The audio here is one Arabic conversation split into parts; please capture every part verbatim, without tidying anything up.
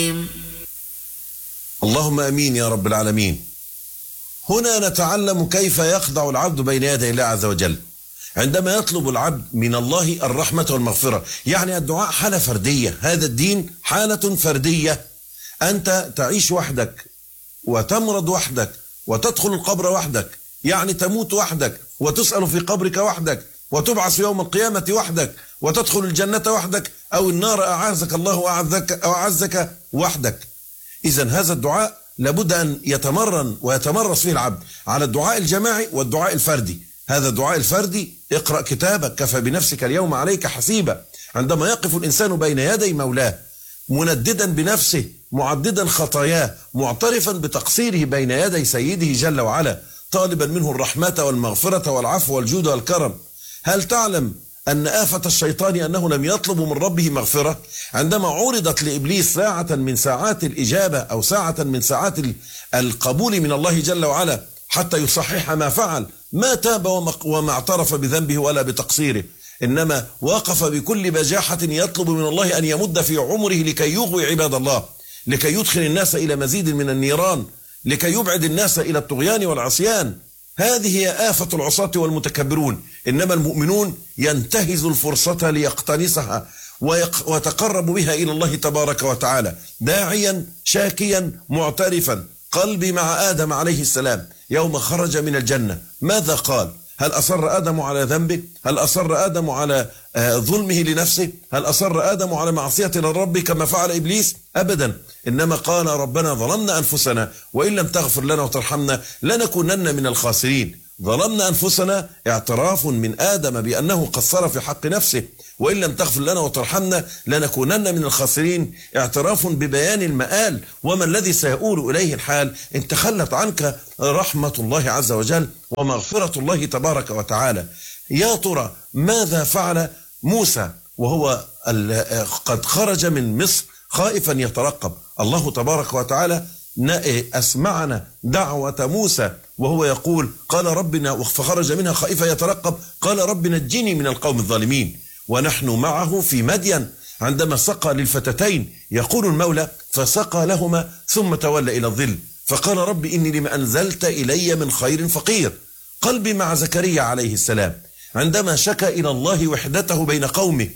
الرحيم. اللهم امين يا رب العالمين. هنا نتعلم كيف يخضع العبد بين يدي الله عز وجل عندما يطلب العبد من الله الرحمة والمغفرة. يعني الدعاء حالة فردية، هذا الدين حالة فردية. أنت تعيش وحدك وتمرض وحدك وتدخل القبر وحدك، يعني تموت وحدك وتسأل في قبرك وحدك وتبعث يوم القيامة وحدك وتدخل الجنة وحدك أو النار أعزك الله وأعزك, أو أعزك وحدك. إذن هذا الدعاء لابد أن يتمرن ويتمرس فيه العبد على الدعاء الجماعي والدعاء الفردي. هذا الدعاء الفردي: اقرأ كتابك كفى بنفسك اليوم عليك حسيبا. عندما يقف الإنسان بين يدي مولاه منددا بنفسه معددا خطاياه معترفا بتقصيره بين يدي سيده جل وعلا طالبا منه الرحمة والمغفرة والعفو والجود والكرم. هل تعلم أن آفة الشيطان أنه لم يطلب من ربه مغفرة؟ عندما عرضت لإبليس ساعة من ساعات الإجابة أو ساعة من ساعات القبول من الله جل وعلا حتى يصحح ما فعل، ما تاب وما اعترف بذنبه ولا بتقصيره، إنما وقف بكل بجاحة يطلب من الله أن يمد في عمره لكي يغوي عباد الله، لكي يدخل الناس إلى مزيد من النيران، لكي يبعد الناس إلى الطغيان والعصيان. هذه هي آفة العصاة والمتكبرون. إنما المؤمنون ينتهزوا الفرصة ليقتنصها ويتقرب بها إلى الله تبارك وتعالى داعيا شاكيا معترفا. قلبي مع آدم عليه السلام يوم خرج من الجنة ماذا قال؟ هل أصر آدم على ذنبه؟ هل أصر آدم على ظلمه لنفسه؟ هل أصر آدم على معصية للرب كما فعل إبليس؟ أبدا، إنما قال ربنا ظلمنا أنفسنا وإن لم تغفر لنا وترحمنا لنكونن من الخاسرين. ظلمنا أنفسنا اعتراف من آدم بأنه قصر في حق نفسه، وإن لم تغفر لنا وترحمنا لنكونن من الخاسرين اعتراف ببيان المآل وما الذي سيؤول إليه الحال إن تخلت عنك رحمة الله عز وجل ومغفرة الله تبارك وتعالى. يا ترى ماذا فعل موسى وهو قد خرج من مصر خائفا يترقب؟ الله تبارك وتعالى أسمعنا دعوة موسى وهو يقول قال ربنا فخرج منها خائفا يترقب قال رب نجني من القوم الظالمين. ونحن معه في مدين عندما سقى للفتتين يقول المولى فسقى لهما ثم تولى إلى الظل فقال رب إني لما أنزلت إلي من خير فقير. قلبي مع زكريا عليه السلام عندما شكى إلى الله وحدته بين قومه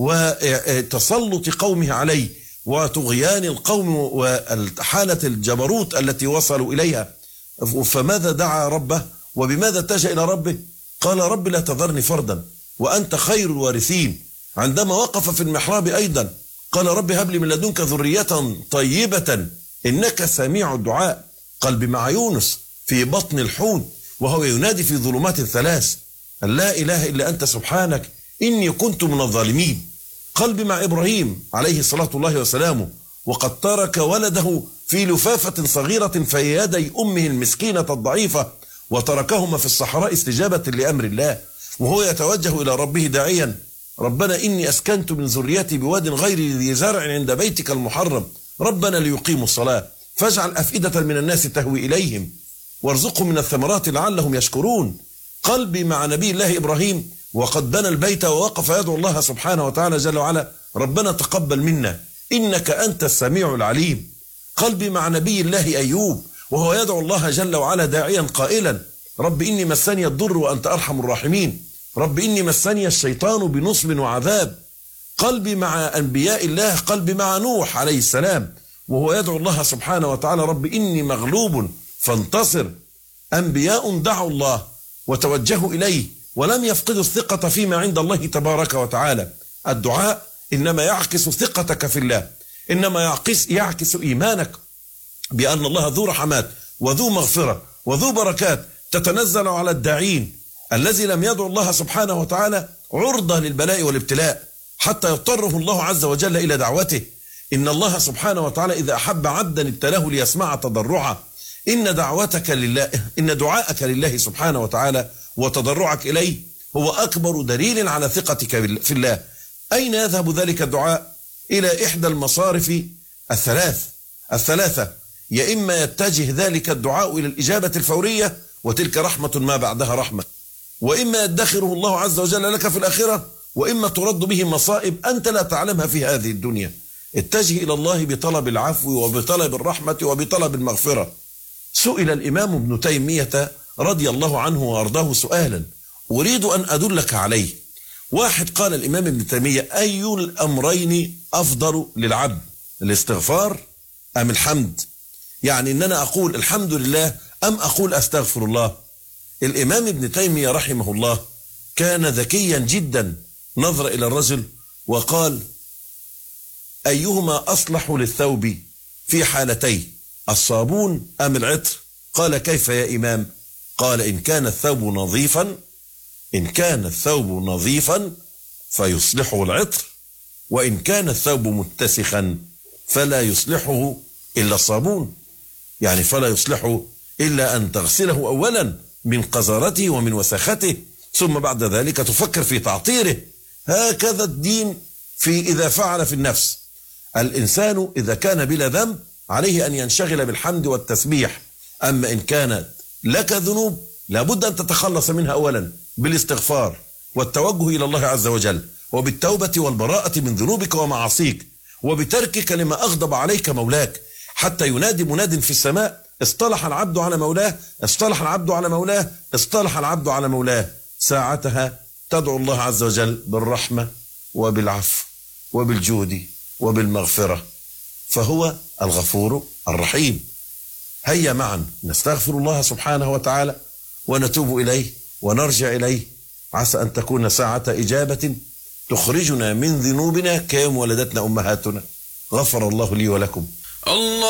وتسلط قومه عليه وطغيان القوم وحالة الجبروت التي وصلوا إليها، فماذا دعا ربه وبماذا اتجه إلى ربه؟ قال رب لا تذرني فردا وأنت خير الوارثين. عندما وقف في المحراب أيضا قال رب هب لي من لدنك ذرية طيبة إنك سميع الدعاء. قلبي مع يونس في بطن الحوت وهو ينادي في ظلمات الثلاث أن لا إله إلا أنت سبحانك إني كنت من الظالمين. قلبي مع إبراهيم عليه الصلاة الله وسلامه وقد ترك ولده في لفافة صغيرة في يدي أمه المسكينة الضعيفة وتركهما في الصحراء استجابة لأمر الله وهو يتوجه إلى ربه داعيا ربنا إني أسكنت من ذريتي بواد غير ذي زرع عند بيتك المحرم ربنا ليقيموا الصلاة فاجعل أفئدة من الناس تهوي إليهم وارزقهم من الثمرات لعلهم يشكرون. قلبي مع نبي الله إبراهيم وقد بنى البيت ووقف يدعو الله سبحانه وتعالى جل وعلا ربنا تقبل منا إنك أنت السميع العليم. قلبي مع نبي الله أيوب وهو يدعو الله جل وعلا داعيا قائلا رب إني مسني الضر وأنت أرحم الراحمين رب إني مسني الشيطان بنصب وعذاب. قلبي مع أنبياء الله قلبي مع نوح عليه السلام وهو يدعو الله سبحانه وتعالى رب إني مغلوب فانتصر. أنبياء دعوا الله وتوجهوا إليه ولم يفقدوا الثقة فيما عند الله تبارك وتعالى. الدعاء إنما يعكس ثقتك في الله، إنما يعكس, يعكس إيمانك بأن الله ذو رحمات وذو مغفرة وذو بركات تتنزل على الداعين. الذي لم يدعو الله سبحانه وتعالى عرضة للبلاء والابتلاء حتى يضطره الله عز وجل إلى دعوته. إن الله سبحانه وتعالى إذا أحب عبدا ابتلاه ليسمع تضرعه. إن دعوتك لله إن دعاءك لله سبحانه وتعالى وتضرعك إليه هو أكبر دليل على ثقتك في الله. أين يذهب ذلك الدعاء؟ إلى إحدى المصارف الثلاث الثلاثة يا إما يتجه ذلك الدعاء إلى الإجابة الفورية وتلك رحمة ما بعدها رحمة، وإما يدخره الله عز وجل لك في الآخرة، وإما ترد به مصائب أنت لا تعلمها في هذه الدنيا. اتجه إلى الله بطلب العفو وبطلب الرحمة وبطلب المغفرة. سئل الإمام ابن تيمية رضي الله عنه وأرضاه سؤالا أريد أن أدلك عليه. واحد قال الإمام ابن تيمية: أي الأمرين أفضل للعبد، الاستغفار أم الحمد؟ يعني إن أنا أقول الحمد لله أم أقول أستغفر الله؟ الإمام ابن تيمية رحمه الله كان ذكيا جدا، نظر إلى الرجل وقال: أيهما أصلح للثوب في حالتين، الصابون أم العطر؟ قال: كيف يا إمام؟ قال: إن كان الثوب نظيفا إن كان الثوب نظيفا فيصلحه العطر، وإن كان الثوب متسخا فلا يصلحه إلا الصابون. يعني فلا يصلحه إلا أن تغسله أولا من قذارته ومن وسخته، ثم بعد ذلك تفكر في تعطيره. هكذا الدين في إذا فعل في النفس. الإنسان إذا كان بلا ذنب عليه أن ينشغل بالحمد والتسبيح، أما إن كانت لك ذنوب لابد أن تتخلص منها أولا بالاستغفار والتوجه إلى الله عز وجل، وبالتوبة والبراءة من ذنوبك ومعاصيك، وبتركك لما أغضب عليك مولاك، حتى ينادي مناد في السماء: اصطلح العبد على مولاه، اصطلح العبد على مولاه، اصطلح العبد على مولاه. ساعتها تدعو الله عز وجل بالرحمة وبالعفو وبالجود وبالمغفرة، فهو الغفور الرحيم. هيا معا نستغفر الله سبحانه وتعالى ونتوب إليه ونرجع إليه، عسى أن تكون ساعة إجابة تخرجنا من ذنوبنا كيوم ولدتنا أمهاتنا. غفر الله لي ولكم. الله